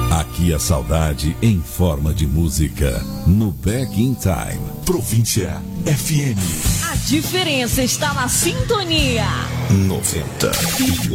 Aqui a saudade em forma de música. No Back in Time. Província FM. A diferença está na sintonia. 91.